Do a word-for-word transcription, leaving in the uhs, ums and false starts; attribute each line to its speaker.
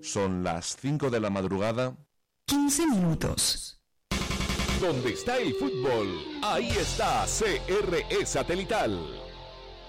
Speaker 1: Son las cinco de la madrugada.
Speaker 2: quince minutos.
Speaker 3: Donde está el fútbol, ahí está C R E Satelital.